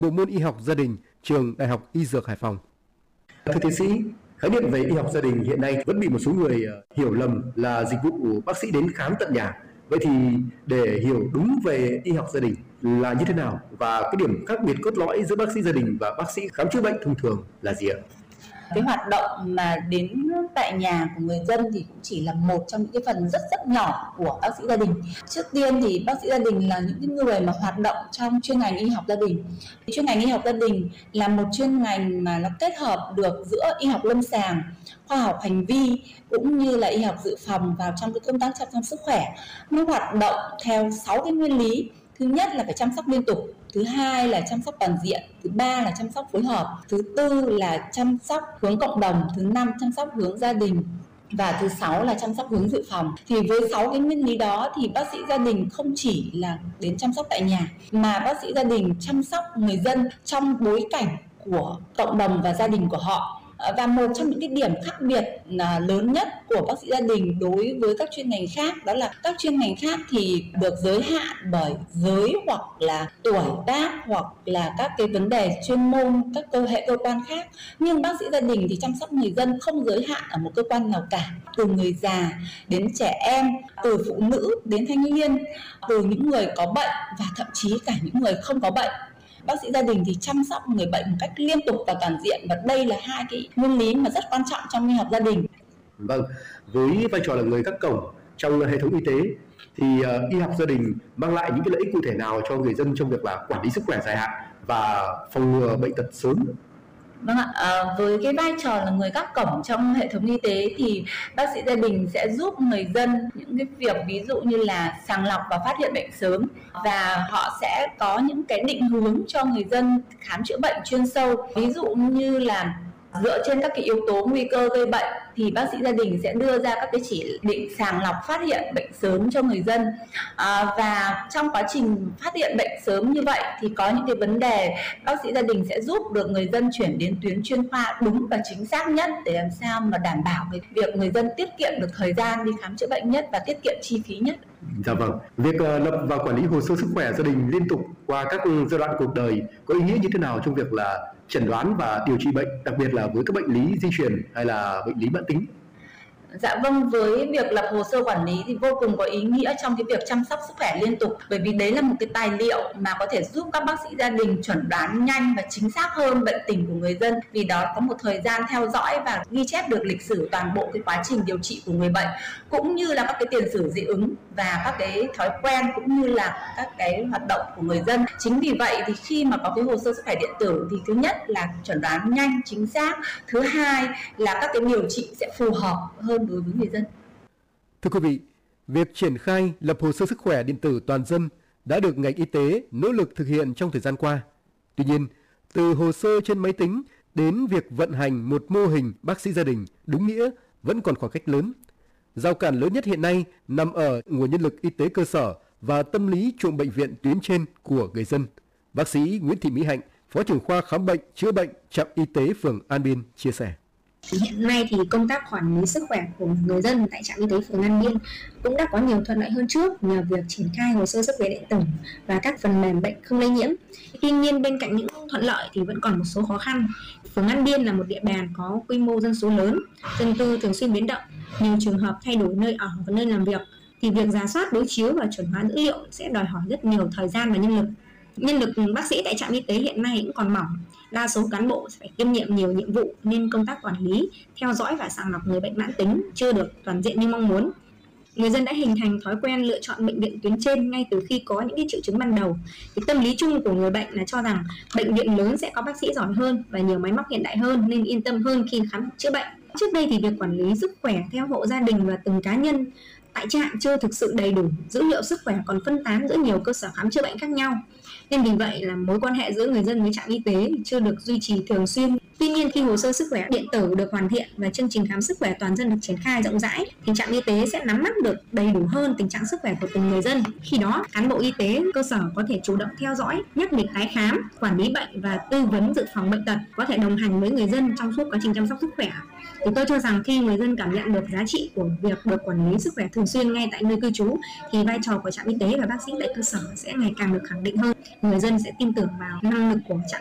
bộ môn y học gia đình, trường Đại học Y Dược Hải Phòng. Thưa tiến sĩ, khái niệm về y học gia đình hiện nay vẫn bị một số người hiểu lầm là dịch vụ bác sĩ đến khám tận nhà. Vậy thì để hiểu đúng về y học gia đình là như thế nào và cái điểm khác biệt cốt lõi giữa bác sĩ gia đình và bác sĩ khám chữa bệnh thông thường là gì ạ? Cái hoạt động mà đến tại nhà của người dân thì cũng chỉ là một trong những cái phần rất rất nhỏ của bác sĩ gia đình. Trước tiên thì bác sĩ gia đình là những người mà hoạt động trong chuyên ngành y học gia đình. Chuyên ngành y học gia đình là một chuyên ngành mà nó kết hợp được giữa y học lâm sàng, khoa học hành vi cũng như là y học dự phòng vào trong cái công tác chăm sóc sức khỏe. Nó hoạt động theo 6 cái nguyên lý. Thứ nhất là phải chăm sóc liên tục, thứ hai là chăm sóc toàn diện, thứ ba là chăm sóc phối hợp, thứ tư là chăm sóc hướng cộng đồng, thứ năm chăm sóc hướng gia đình và thứ sáu là chăm sóc hướng dự phòng. Thì với 6 cái nguyên lý đó thì bác sĩ gia đình không chỉ là đến chăm sóc tại nhà mà bác sĩ gia đình chăm sóc người dân trong bối cảnh của cộng đồng và gia đình của họ. Và một trong những cái điểm khác biệt lớn nhất của bác sĩ gia đình đối với các chuyên ngành khác đó là các chuyên ngành khác thì được giới hạn bởi giới hoặc là tuổi tác hoặc là các cái vấn đề chuyên môn, các cơ quan khác. Nhưng bác sĩ gia đình thì chăm sóc người dân không giới hạn ở một cơ quan nào cả, từ người già đến trẻ em, từ phụ nữ đến thanh niên, từ những người có bệnh và thậm chí cả những người không có bệnh. Bác sĩ gia đình thì chăm sóc người bệnh một cách liên tục và toàn diện, và đây là hai cái nguyên lý mà rất quan trọng trong y học gia đình. Vâng, với vai trò là người gác cổng trong hệ thống y tế thì y học gia đình mang lại những cái lợi ích cụ thể nào cho người dân trong việc là quản lý sức khỏe dài hạn và phòng ngừa bệnh tật sớm? Vâng ạ, với cái vai trò là người gác cổng trong hệ thống y tế thì bác sĩ gia đình sẽ giúp người dân những cái việc ví dụ như là sàng lọc và phát hiện bệnh sớm, và họ sẽ có những cái định hướng cho người dân khám chữa bệnh chuyên sâu. Ví dụ như là dựa trên các cái yếu tố nguy cơ gây bệnh thì bác sĩ gia đình sẽ đưa ra các cái chỉ định sàng lọc phát hiện bệnh sớm cho người dân. Và trong quá trình phát hiện bệnh sớm như vậy thì có những cái vấn đề bác sĩ gia đình sẽ giúp được người dân chuyển đến tuyến chuyên khoa đúng và chính xác nhất để làm sao mà đảm bảo cái việc người dân tiết kiệm được thời gian đi khám chữa bệnh nhất và tiết kiệm chi phí nhất. Dạ vâng, việc lập và quản lý hồ sơ sức khỏe gia đình liên tục qua các giai đoạn cuộc đời có ý nghĩa như thế nào trong việc là chẩn đoán và điều trị bệnh, đặc biệt là với các bệnh lý di truyền hay là bệnh lý mãn tính? Dạ vâng, với việc lập hồ sơ quản lý thì vô cùng có ý nghĩa trong cái việc chăm sóc sức khỏe liên tục, bởi vì đấy là một cái tài liệu mà có thể giúp các bác sĩ gia đình chẩn đoán nhanh và chính xác hơn bệnh tình của người dân, vì đó có một thời gian theo dõi và ghi chép được lịch sử toàn bộ cái quá trình điều trị của người bệnh, cũng như là các cái tiền sử dị ứng và các cái thói quen cũng như là các cái hoạt động của người dân. Chính vì vậy thì khi mà có cái hồ sơ sức khỏe điện tử thì thứ nhất là chẩn đoán nhanh, chính xác, thứ hai là các cái điều trị sẽ phù hợp hơn đối với người dân. Thưa quý vị, việc triển khai lập hồ sơ sức khỏe điện tử toàn dân đã được ngành y tế nỗ lực thực hiện trong thời gian qua. Tuy nhiên, từ hồ sơ trên máy tính đến việc vận hành một mô hình bác sĩ gia đình đúng nghĩa vẫn còn khoảng cách lớn. Rào cản lớn nhất hiện nay nằm ở nguồn nhân lực y tế cơ sở và tâm lý chuộng bệnh viện tuyến trên của người dân. Bác sĩ Nguyễn Thị Mỹ Hạnh, Phó trưởng khoa khám bệnh chữa bệnh trạm y tế phường An Biên chia sẻ. Hiện nay thì công tác quản lý sức khỏe của người dân tại trạm y tế phường An Biên cũng đã có nhiều thuận lợi hơn trước nhờ việc triển khai hồ sơ sức khỏe điện tử và các phần mềm bệnh không lây nhiễm. Tuy nhiên, bên cạnh những thuận lợi thì vẫn còn một số khó khăn. Phường An Biên là một địa bàn có quy mô dân số lớn, dân cư thường xuyên biến động, nhiều trường hợp thay đổi nơi ở và nơi làm việc, thì việc rà soát, đối chiếu và chuẩn hóa dữ liệu sẽ đòi hỏi rất nhiều thời gian và nhân lực. Nhân lực bác sĩ tại trạm y tế hiện nay cũng còn mỏng, đa số cán bộ phải kiêm nhiệm nhiều nhiệm vụ nên công tác quản lý, theo dõi và sàng lọc người bệnh mãn tính chưa được toàn diện như mong muốn. Người dân đã hình thành thói quen lựa chọn bệnh viện tuyến trên ngay từ khi có những triệu chứng ban đầu. Thì tâm lý chung của người bệnh là cho rằng bệnh viện lớn sẽ có bác sĩ giỏi hơn và nhiều máy móc hiện đại hơn nên yên tâm hơn khi khám chữa bệnh. Trước đây thì việc quản lý sức khỏe theo hộ gia đình và từng cá nhân tại trạm chưa thực sự đầy đủ, dữ liệu sức khỏe còn phân tán giữa nhiều cơ sở khám chữa bệnh khác nhau. Nên vì vậy là mối quan hệ giữa người dân với trạm y tế chưa được duy trì thường xuyên. Tuy nhiên, khi hồ sơ sức khỏe điện tử được hoàn thiện và chương trình khám sức khỏe toàn dân được triển khai rộng rãi, thì trạm y tế sẽ nắm bắt được đầy đủ hơn tình trạng sức khỏe của từng người dân. Khi đó, cán bộ y tế cơ sở có thể chủ động theo dõi, nhắc lịch tái khám, quản lý bệnh và tư vấn dự phòng bệnh tật, có thể đồng hành với người dân trong suốt quá trình chăm sóc sức khỏe. Thì tôi cho rằng khi người dân cảm nhận được giá trị của việc được quản lý sức khỏe thường xuyên ngay tại nơi cư trú, thì vai trò của trạm y tế và bác sĩ tại cơ sở sẽ ngày càng được khẳng định hơn. Người dân sẽ tin tưởng vào năng lực của trạm